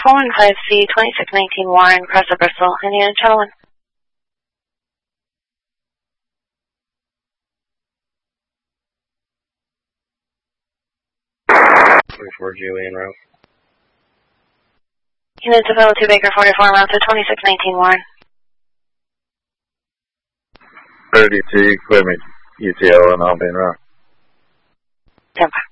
415C 2619 Warren, Cressa, Bristol, Indiana, Channel 1. 44 Julie en route. Unit to 2 Baker 44 route to 2619 Warren. 32, clear me UTL and I'll be en route. Stand by.